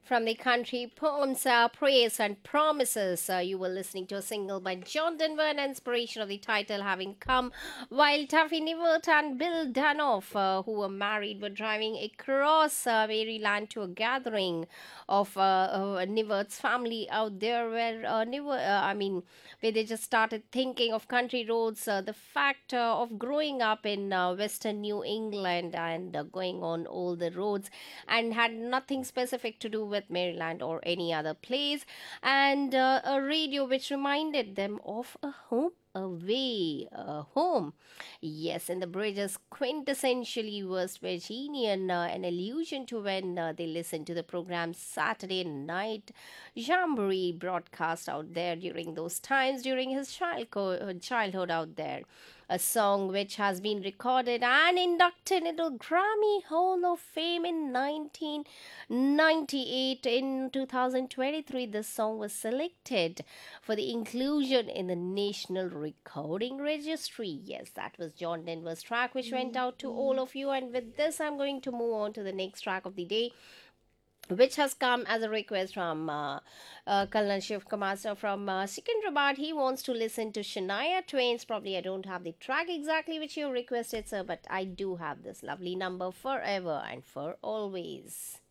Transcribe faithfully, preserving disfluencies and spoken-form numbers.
From the country poems, uh, praise and promises, uh, you were listening to a single by John Denver, an inspiration of the title having come while Taffy Nivert and Bill Danoff, uh, who were married, were driving across uh, Maryland to a gathering of uh, uh, Nivert's family out there, where uh, Niver, uh, I mean, where they just started thinking of country roads, uh, the fact uh, of growing up in uh, Western New England and uh, going on all the roads, and had nothing specific to do with Maryland or any other place, and uh, a radio which reminded them of a home away, a home. Yes, and the bridge is quintessentially West Virginian, uh, an allusion to when uh, they listened to the program Saturday Night Jamboree broadcast out there during those times, during his childhood, childhood out there. A song which has been recorded and inducted into Grammy Hall of Fame in nineteen ninety-eight. In two thousand twenty-three, this song was selected for the inclusion in the National Recording Registry. Yes, that was John Denver's track, which went out to all of you. And with this, I'm going to move on to the next track of the day, which has come as a request from uh, uh, Kalnan Shiv Kamasa from uh, Secunderabad. He wants to listen to Shania Twain's. Probably I don't have the track exactly which you requested, sir, but I do have this lovely number, Forever and For Always.